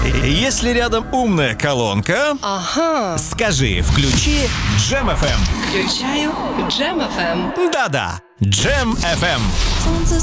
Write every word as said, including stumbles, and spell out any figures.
Если рядом умная колонка, Ага. скажи «включи Джем эф эм». Включаю Джем эф эм. Да-да, Джем эф эм. Солнце